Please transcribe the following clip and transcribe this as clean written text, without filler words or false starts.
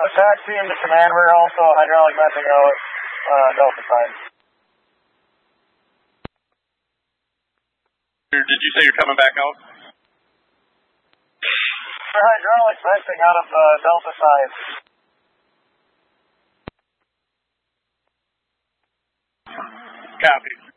taxi into command. We're also hydraulic venting out Delta side. Did you say you're coming back out? We're hydraulic venting out of Delta side. Copy.